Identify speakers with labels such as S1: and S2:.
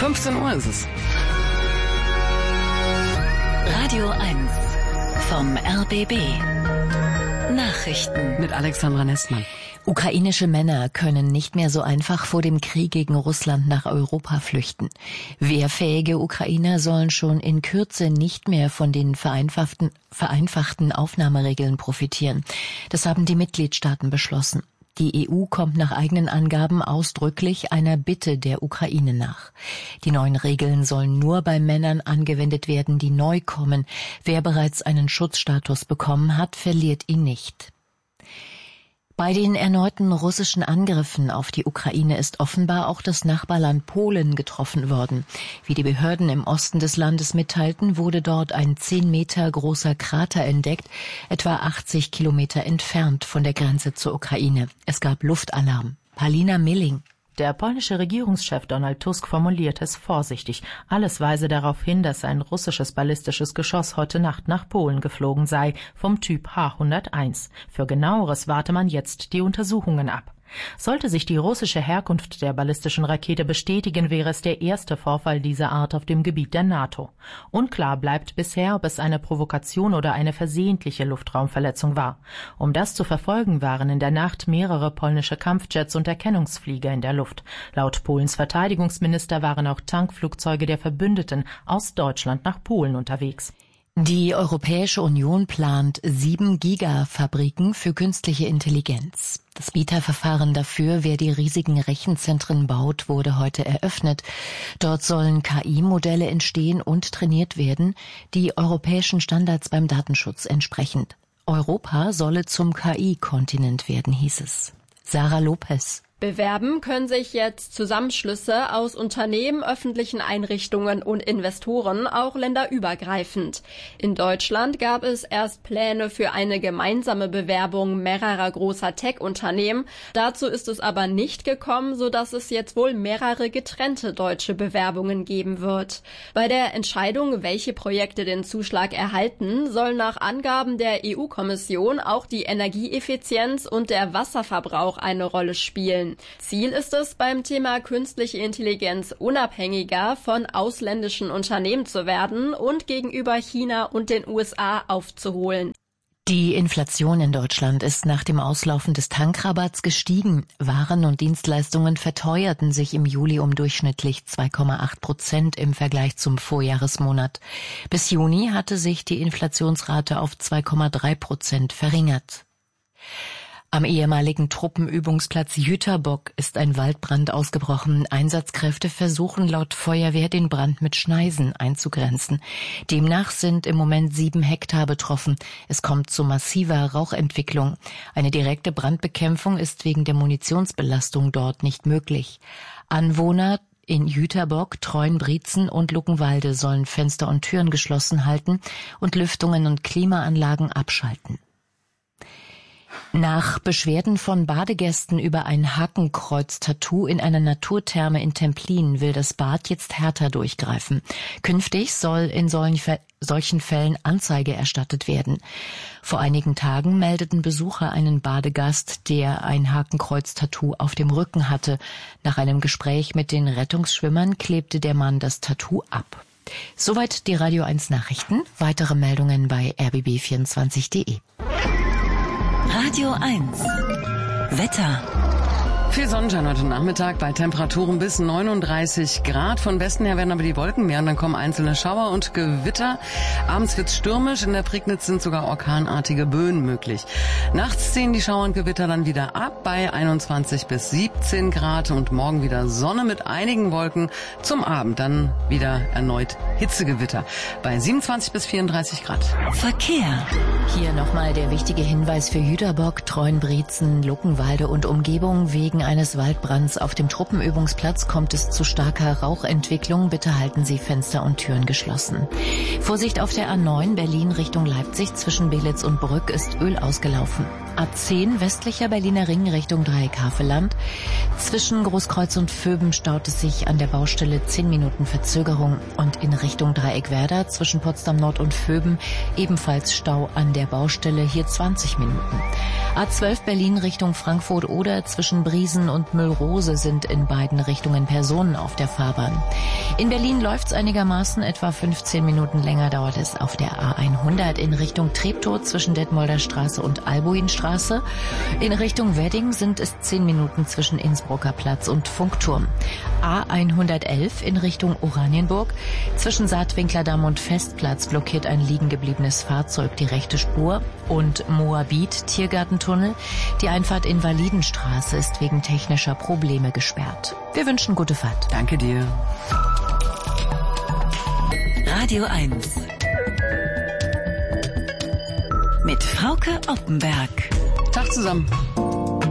S1: 15 Uhr ist es.
S2: Radio 1 vom RBB. Nachrichten
S1: Mit Alexandra Nestmann.
S3: Ukrainische Männer können nicht mehr so einfach vor dem Krieg gegen Russland nach Europa flüchten. Wehrfähige Ukrainer sollen schon in Kürze nicht mehr von den vereinfachten Aufnahmeregeln profitieren. Das haben die Mitgliedstaaten beschlossen. Die EU kommt nach eigenen Angaben ausdrücklich einer Bitte der Ukraine nach. Die neuen Regeln sollen nur bei Männern angewendet werden, die neu kommen. Wer bereits einen Schutzstatus bekommen hat, verliert ihn nicht. Bei den erneuten russischen Angriffen auf die Ukraine ist offenbar auch das Nachbarland Polen getroffen worden. Wie die Behörden im Osten des Landes mitteilten, wurde dort ein 10 Meter großer Krater entdeckt, etwa 80 Kilometer entfernt von der Grenze zur Ukraine. Es gab Luftalarm. Palina Milling.
S4: Der polnische Regierungschef Donald Tusk formuliert es vorsichtig. Alles weise darauf hin, dass ein russisches ballistisches Geschoss heute Nacht nach Polen geflogen sei, vom Typ H-101. Für Genaueres warte man jetzt die Untersuchungen ab. Sollte sich die russische Herkunft der ballistischen Rakete bestätigen, wäre es der erste Vorfall dieser Art auf dem Gebiet der NATO. Unklar bleibt bisher, ob es eine Provokation oder eine versehentliche Luftraumverletzung war. Um das zu verfolgen, waren in der Nacht mehrere polnische Kampfjets und Erkennungsflieger in der Luft. Laut Polens Verteidigungsminister waren auch Tankflugzeuge der Verbündeten aus Deutschland nach Polen unterwegs.
S3: Die Europäische Union plant 7 Gigafabriken für künstliche Intelligenz. Das Bieterverfahren dafür, wer die riesigen Rechenzentren baut, wurde heute eröffnet. Dort sollen KI-Modelle entstehen und trainiert werden, die europäischen Standards beim Datenschutz entsprechend. Europa solle zum KI-Kontinent werden, hieß es. Sarah Lopez.
S5: Bewerben können sich jetzt Zusammenschlüsse aus Unternehmen, öffentlichen Einrichtungen und Investoren, auch länderübergreifend. In Deutschland gab es erst Pläne für eine gemeinsame Bewerbung mehrerer großer Tech-Unternehmen. Dazu ist es aber nicht gekommen, sodass es jetzt wohl mehrere getrennte deutsche Bewerbungen geben wird. Bei der Entscheidung, welche Projekte den Zuschlag erhalten, sollen nach Angaben der EU-Kommission auch die Energieeffizienz und der Wasserverbrauch eine Rolle spielen. Ziel ist es, beim Thema künstliche Intelligenz unabhängiger von ausländischen Unternehmen zu werden und gegenüber China und den USA aufzuholen.
S3: Die Inflation in Deutschland ist nach dem Auslaufen des Tankrabatts gestiegen. Waren und Dienstleistungen verteuerten sich im Juli um durchschnittlich 2,8% im Vergleich zum Vorjahresmonat. Bis Juni hatte sich die Inflationsrate auf 2,3% verringert. Am ehemaligen Truppenübungsplatz Jüterbock ist ein Waldbrand ausgebrochen. Einsatzkräfte versuchen laut Feuerwehr, den Brand mit Schneisen einzugrenzen. Demnach sind im Moment 7 Hektar betroffen. Es kommt zu massiver Rauchentwicklung. Eine direkte Brandbekämpfung ist wegen der Munitionsbelastung dort nicht möglich. Anwohner in Jüterbock, Treuenbrietzen und Luckenwalde sollen Fenster und Türen geschlossen halten und Lüftungen und Klimaanlagen abschalten. Nach Beschwerden von Badegästen über ein Hakenkreuz-Tattoo in einer Naturtherme in Templin will das Bad jetzt härter durchgreifen. Künftig soll in solchen Fällen Anzeige erstattet werden. Vor einigen Tagen meldeten Besucher einen Badegast, der ein Hakenkreuz-Tattoo auf dem Rücken hatte. Nach einem Gespräch mit den Rettungsschwimmern klebte der Mann das Tattoo ab. Soweit die Radio 1 Nachrichten. Weitere Meldungen bei rbb24.de.
S2: Radio 1 Wetter.
S1: Viel Sonnenschein heute Nachmittag bei Temperaturen bis 39 Grad. Von Westen her werden aber die Wolken mehr und dann kommen einzelne Schauer und Gewitter. Abends wird's stürmisch. In der Prignitz sind sogar orkanartige Böen möglich. Nachts ziehen die Schauer und Gewitter dann wieder ab bei 21 bis 17 Grad und morgen wieder Sonne mit einigen Wolken. Zum Abend dann wieder erneut Hitzegewitter bei 27 bis 34 Grad.
S2: Verkehr.
S3: Hier nochmal der wichtige Hinweis für Jüterbock, Treuenbrietzen, Luckenwalde und Umgebung. Wegen eines Waldbrands auf dem Truppenübungsplatz kommt es zu starker Rauchentwicklung. Bitte halten Sie Fenster und Türen geschlossen. Vorsicht auf der A9 Berlin Richtung Leipzig zwischen Belitz und Brück ist Öl ausgelaufen. A10 westlicher Berliner Ring Richtung Dreieck-Havelland. Zwischen Großkreuz und Vöben staut es sich an der Baustelle 10 Minuten Verzögerung und in Richtung Dreieckwerder zwischen Potsdam Nord und Vöben. Ebenfalls Stau an der Baustelle, hier 20 Minuten. A12 Berlin Richtung Frankfurt oder zwischen Briesen und Müllrose sind in beiden Richtungen Personen auf der Fahrbahn. In Berlin läuft's einigermaßen, etwa 15 Minuten länger dauert es auf der A100 in Richtung Treptow zwischen Detmolder Straße und Albuinstraße. In Richtung Wedding sind es 10 Minuten zwischen Innsbrucker Platz und Funkturm. A111 in Richtung Oranienburg. Zwischen Saatwinklerdamm und Festplatz blockiert ein liegen gebliebenes Fahrzeug die rechte Spur. Und Moabit Tiergartentunnel. Die Einfahrt Invalidenstraße ist wegen technischer Probleme gesperrt. Wir wünschen gute Fahrt.
S1: Danke dir.
S2: Radio 1 mit Frauke Oppenberg.
S1: Tag zusammen.